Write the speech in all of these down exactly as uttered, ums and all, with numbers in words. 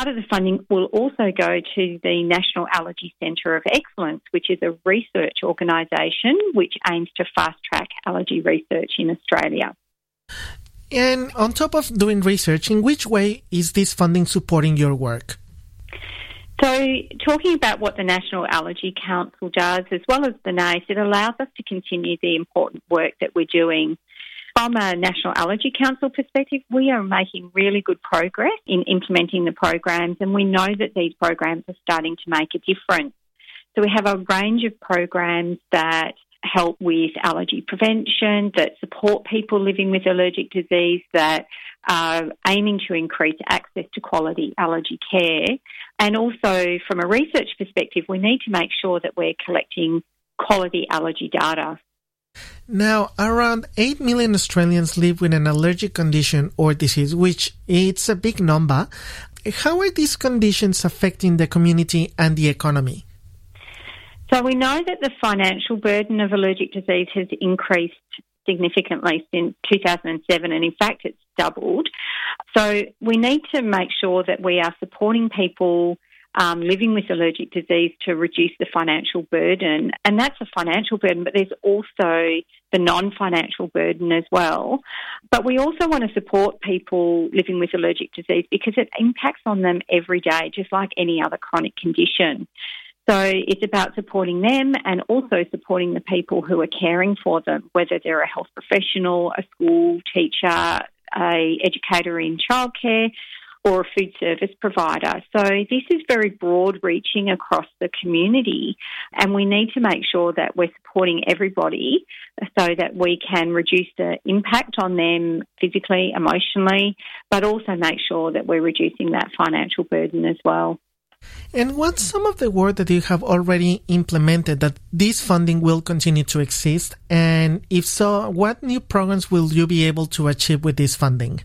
part of the funding will also go to the National Allergy Centre of Excellence, which is a research organisation which aims to fast-track allergy research in Australia. And on top of doing research, in which way is this funding supporting your work? So talking about what the National Allergy Council does, as well as the N A C E, it allows us to continue the important work that we're doing. From a National Allergy Council perspective, we are making really good progress in implementing the programs, and we know that these programs are starting to make a difference. So we have a range of programs that help with allergy prevention, that support people living with allergic disease, that are aiming to increase access to quality allergy care. And also from a research perspective, we need to make sure that we're collecting quality allergy data. Now, around eight million Australians live with an allergic condition or disease, which it's a big number. How are these conditions affecting the community and the economy? So we know that the financial burden of allergic disease has increased significantly since two thousand seven, and in fact it's doubled. So we need to make sure that we are supporting people um, living with allergic disease to reduce the financial burden, and that's a financial burden, but there's also the non-financial burden as well. But we also want to support people living with allergic disease because it impacts on them every day, just like any other chronic condition. So it's about supporting them and also supporting the people who are caring for them, whether they're a health professional, a school teacher, a educator in childcare, or a food service provider. So this is very broad-reaching across the community, and we need to make sure that we're supporting everybody so that we can reduce the impact on them physically, emotionally, but also make sure that we're reducing that financial burden as well. And what's some of the work that you have already implemented that this funding will continue to exist? And if so, what new programs will you be able to achieve with this funding?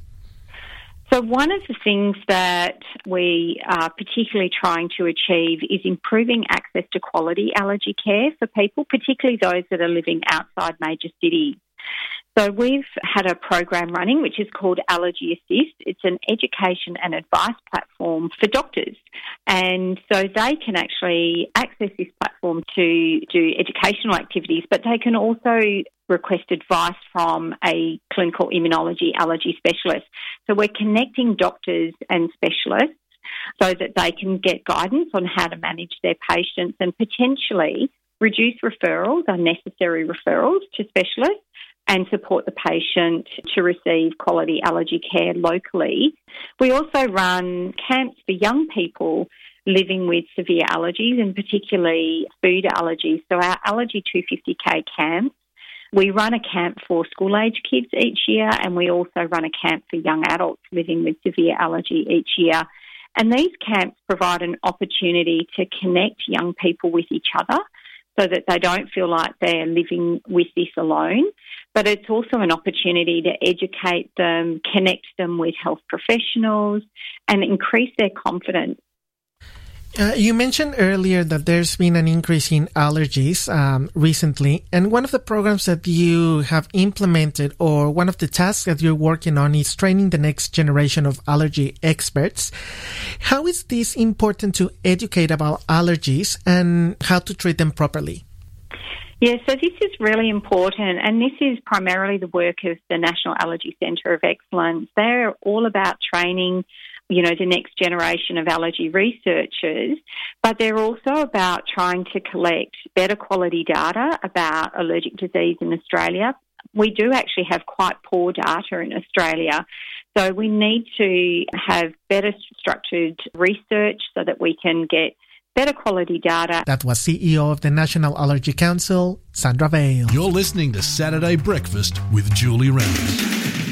So one of the things that we are particularly trying to achieve is improving access to quality allergy care for people, particularly those that are living outside major cities. So we've had a program running which is called Allergy Assist. It's an education and advice platform for doctors. And so they can actually access this platform to do educational activities, but they can also request advice from a clinical immunology allergy specialist. So we're connecting doctors and specialists so that they can get guidance on how to manage their patients and potentially reduce referrals, unnecessary referrals to specialists, and support the patient to receive quality allergy care locally. We also run camps for young people living with severe allergies, and particularly food allergies. So our Allergy two fifty K camps, we run a camp for school-age kids each year, and we also run a camp for young adults living with severe allergy each year. And these camps provide an opportunity to connect young people with each other so that they don't feel like they're living with this alone. But it's also an opportunity to educate them, connect them with health professionals, and increase their confidence. Uh, you mentioned earlier that there's been an increase in allergies um, recently, and one of the programs that you have implemented, or one of the tasks that you're working on, is training the next generation of allergy experts. How is this important to educate about allergies and how to treat them properly? Yeah, so this is really important, and this is primarily the work of the National Allergy Centre of Excellence. They're all about training, you know, the next generation of allergy researchers, but they're also about trying to collect better quality data about allergic disease in Australia. We do actually have quite poor data in Australia, so we need to have better structured research so that we can get better quality data. That was C E O of the National Allergy Council, Sandra Vale. You're listening to Saturday Breakfast with Julie Reynolds.